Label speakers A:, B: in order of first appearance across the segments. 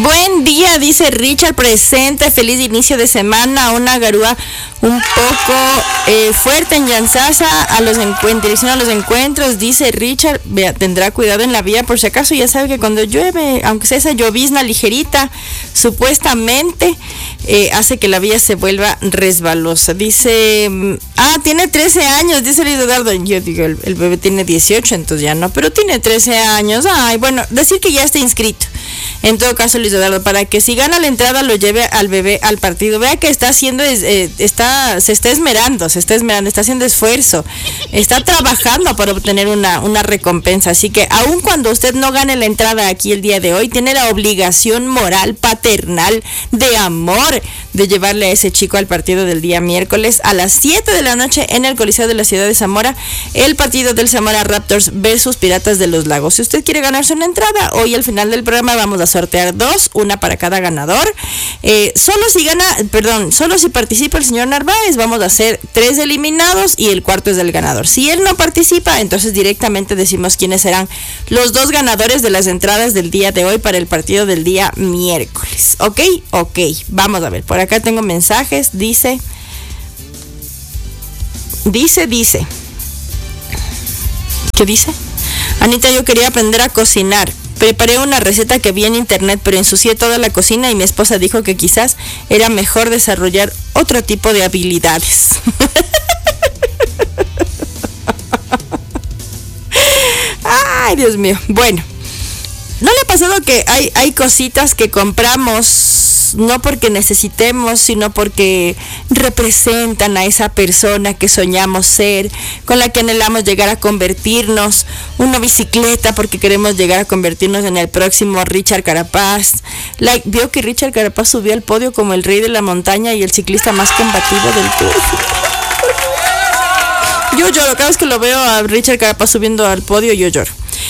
A: Buen día, dice Richard, presente, feliz inicio de semana, una garúa un poco fuerte en Yanzasa a los encuentros, dice Richard, tendrá cuidado en la vía por si acaso, ya sabe que cuando llueve, aunque sea esa llovizna ligerita, supuestamente hace que la vía se vuelva resbalosa. Dice, tiene 13 años, dice Luis Eduardo. Yo digo, el bebé tiene 18, entonces ya no, pero tiene 13 años. Ay, bueno, decir que ya está inscrito. En todo caso, Luis Eduardo, para que si gana la entrada lo lleve al bebé al partido. Vea que está haciendo, se está esmerando, está haciendo esfuerzo, está trabajando para obtener una recompensa. Así que aun cuando usted no gane la entrada aquí el día de hoy, tiene la obligación moral, paternal, de amor, de llevarle a ese chico al partido del día miércoles a las 7 de la noche en el Coliseo de la ciudad de Zamora, el partido del Zamora Raptors versus Piratas de los Lagos. Si usted quiere ganarse una entrada, hoy al final del programa vamos a sortear 2, una para cada ganador. Solo si participa el señor Narváez, vamos a hacer 3 eliminados y el cuarto es del ganador. Si él no participa, entonces directamente decimos quiénes serán los 2 ganadores de las entradas del día de hoy para el partido del día miércoles. ¿Ok? Vamos a ver, por acá tengo mensajes, dice. ¿Qué dice? Anita, yo quería aprender a cocinar. Preparé una receta que vi en internet, pero ensucié toda la cocina y mi esposa dijo que quizás era mejor desarrollar otro tipo de habilidades. Ay, Dios mío. Bueno, ¿no le ha pasado que hay cositas que compramos no porque necesitemos, sino porque representan a esa persona que soñamos ser, con la que anhelamos llegar a convertirnos? Una bicicleta porque queremos llegar a convertirnos en el próximo Richard Carapaz. Vio que Richard Carapaz subió al podio como el rey de la montaña y el ciclista más combativo del Tour. Yo lloro, cada vez que lo veo a Richard Carapaz subiendo al podio, yo lloro.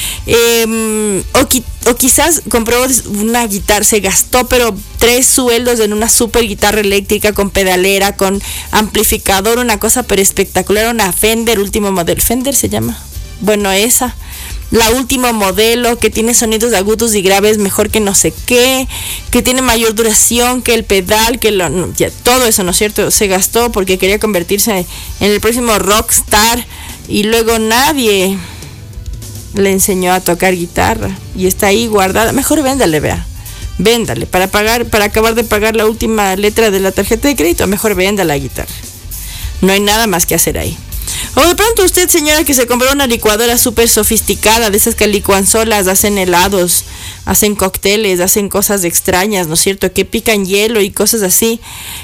A: O quizás compró una guitarra, se gastó pero 3 sueldos en una super guitarra eléctrica con pedalera, con amplificador, una cosa pero espectacular, una Fender último modelo. ¿Fender se llama? Bueno, esa, la último modelo, que tiene sonidos agudos y graves mejor que no sé qué, que tiene mayor duración que el pedal, todo eso, ¿no es cierto? Se gastó porque quería convertirse en el próximo rockstar y luego nadie le enseñó a tocar guitarra y está ahí guardada. Mejor véndale, véndale para acabar de pagar la última letra de la tarjeta de crédito. Mejor venda la guitarra, no hay nada más que hacer ahí. O de pronto usted, señora, que se compró una licuadora súper sofisticada, de esas que licuan solas, hacen helados, hacen cócteles, hacen cosas extrañas, ¿no es cierto? Que pican hielo y cosas así,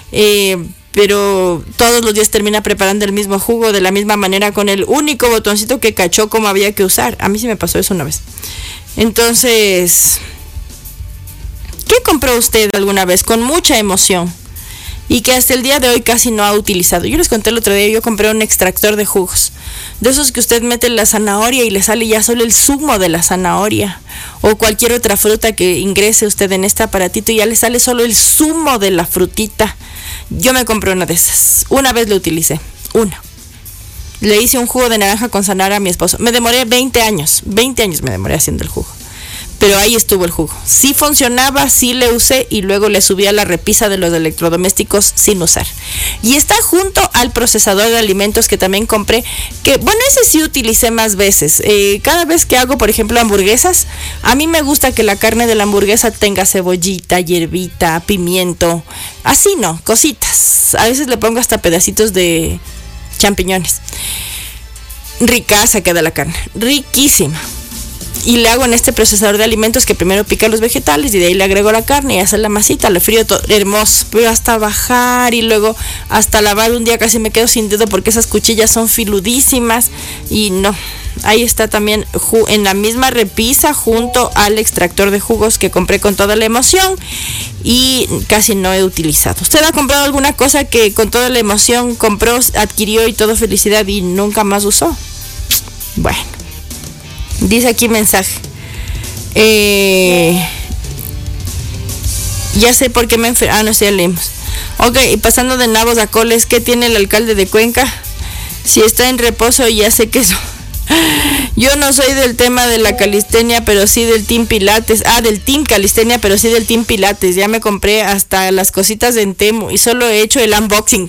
A: pero todos los días termina preparando el mismo jugo de la misma manera con el único botoncito que cachó cómo había que usar. A mí sí me pasó eso una vez. Entonces, ¿qué compró usted alguna vez con mucha emoción y que hasta el día de hoy casi no ha utilizado? Yo les conté el otro día, yo compré un extractor de jugos, de esos que usted mete la zanahoria y le sale ya solo el zumo de la zanahoria, o cualquier otra fruta que ingrese usted en este aparatito y ya le sale solo el zumo de la frutita. Yo me compré una de esas, una vez lo utilicé, le hice un jugo de naranja con zanahoria a mi esposo, me demoré 20 años me demoré haciendo el jugo, pero ahí estuvo el jugo, sí funcionaba, sí le usé y luego le subí a la repisa de los electrodomésticos sin usar. Y está junto al procesador de alimentos que también compré, que bueno, ese sí utilicé más veces. Cada vez que hago, por ejemplo, hamburguesas, a mí me gusta que la carne de la hamburguesa tenga cebollita, hierbita, pimiento, así no, cositas. A veces le pongo hasta pedacitos de champiñones. Ricaza queda la carne, riquísima. Y le hago en este procesador de alimentos que primero pica los vegetales y de ahí le agrego la carne y hace la masita, le frío todo, hermoso, pero hasta bajar y luego hasta lavar un día casi me quedo sin dedo porque esas cuchillas son filudísimas y no. Ahí está también en la misma repisa junto al extractor de jugos que compré con toda la emoción y casi no he utilizado. ¿Usted ha comprado alguna cosa que con toda la emoción compró, adquirió y todo felicidad y nunca más usó? Bueno. Dice aquí mensaje. Ya sé por qué me enfermé. No sé, ya leímos. Ok, y pasando de nabos a coles, ¿qué tiene el alcalde de Cuenca? Si está en reposo, ya sé que eso. Yo no soy del tema de la calistenia, pero sí del team pilates. Del team calistenia, pero sí del team pilates. Ya me compré hasta las cositas en Temu y solo he hecho el unboxing.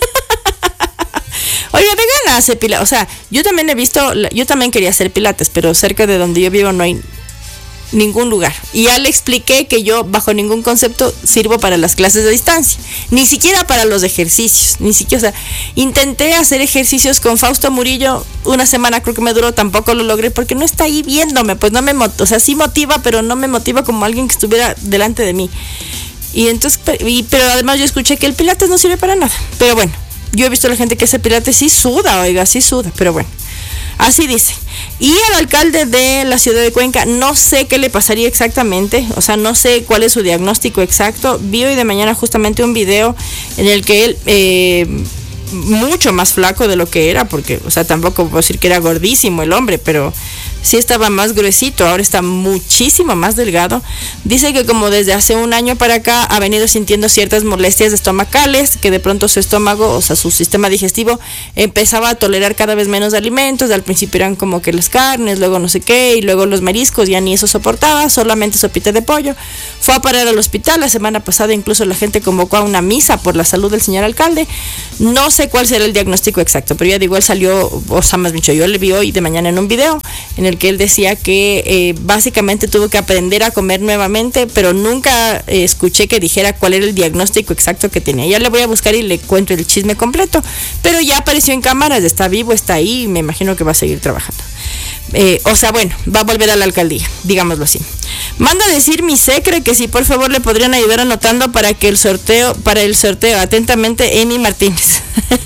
A: Oiga, vengan a hacer pilates. O sea, yo también quería hacer pilates, pero cerca de donde yo vivo no hay ningún lugar. Y ya le expliqué que yo bajo ningún concepto sirvo para las clases de distancia, ni siquiera para los ejercicios, ni siquiera, o sea, intenté hacer ejercicios con Fausto Murillo, una semana creo que me duró, tampoco lo logré porque no está ahí viéndome, pues no me o sea, sí motiva, pero no me motiva como alguien que estuviera delante de mí. Y entonces, pero además yo escuché que el pilates no sirve para nada. Pero bueno, yo he visto a la gente que hace pilates, sí suda, pero bueno. Así dice. Y al alcalde de la ciudad de Cuenca, no sé qué le pasaría exactamente, o sea, no sé cuál es su diagnóstico exacto. Vi hoy de mañana justamente un video en el que él, mucho más flaco de lo que era, porque, o sea, tampoco puedo decir que era gordísimo el hombre, pero sí estaba más gruesito, ahora está muchísimo más delgado. Dice que como desde hace un año para acá ha venido sintiendo ciertas molestias estomacales, que de pronto su estómago, o sea, su sistema digestivo empezaba a tolerar cada vez menos alimentos. Al principio eran como que las carnes, luego no sé qué, y luego los mariscos, ya ni eso soportaba, solamente sopita de pollo. Fue a parar al hospital, la semana pasada incluso la gente convocó a una misa por la salud del señor alcalde. No sé cuál será el diagnóstico exacto, pero ya digo, él salió, o sea, más bien yo le vi hoy de mañana en un video en el que él decía que básicamente tuvo que aprender a comer nuevamente, pero nunca escuché que dijera cuál era el diagnóstico exacto que tenía. Ya le voy a buscar y le cuento el chisme completo, pero ya apareció en cámaras, está vivo, está ahí, y me imagino que va a seguir trabajando. O sea, bueno, va a volver a la alcaldía, digámoslo así. Manda a decir mi secre que si por favor le podrían ayudar anotando para el sorteo, atentamente, Amy Martínez.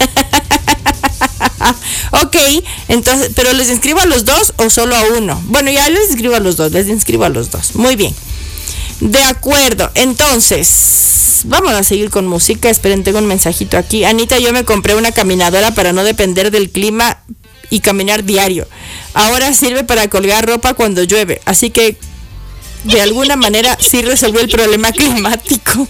A: Ok, entonces, pero ¿les inscribo a los dos o solo a uno? Bueno, ya les inscribo a los dos. Muy bien. De acuerdo, entonces, vamos a seguir con música. Esperen, tengo un mensajito aquí. Anita, yo me compré una caminadora para no depender del clima y caminar diario. Ahora sirve para colgar ropa cuando llueve, así que de alguna manera sí resolvió el problema climático.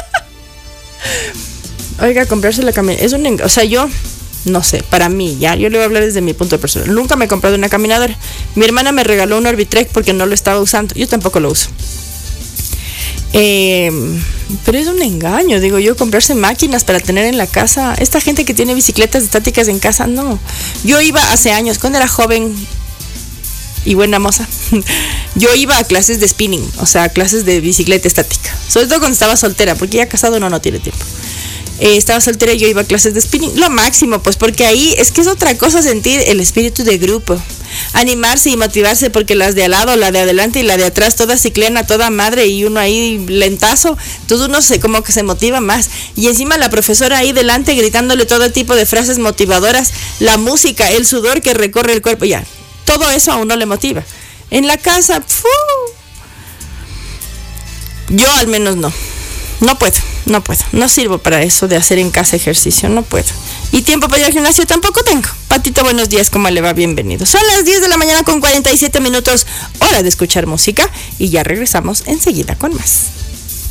A: Oiga, comprarse la caminadora es o sea, yo no sé, para mí, ya, yo le voy a hablar desde mi punto de personal. Nunca me he comprado una caminadora. Mi hermana me regaló un Orbitrek porque no lo estaba usando. Yo tampoco lo uso. Pero es un engaño, digo yo, comprarse máquinas para tener en la casa. Esta gente que tiene bicicletas estáticas en casa, no. Yo iba hace años, cuando era joven y buena moza, yo iba a clases de spinning, o sea, clases de bicicleta estática. Sobre todo cuando estaba soltera, porque ya casado no tiene tiempo. Estaba soltera y yo iba a clases de spinning, lo máximo, pues porque ahí es que es otra cosa sentir el espíritu de grupo, animarse y motivarse, porque las de al lado, la de adelante y la de atrás, todas ciclean a toda madre y uno ahí lentazo, entonces uno como que se motiva más, y encima la profesora ahí delante gritándole todo tipo de frases motivadoras, la música, el sudor que recorre el cuerpo, ya, todo eso a uno le motiva. En la casa, yo al menos no puedo, no sirvo para eso de hacer en casa ejercicio, no puedo. Y tiempo para ir al gimnasio tampoco tengo. Patito, buenos días, ¿cómo le va? Bienvenido. Son las 10 de la mañana con 47 minutos, hora de escuchar música, y ya regresamos enseguida con más.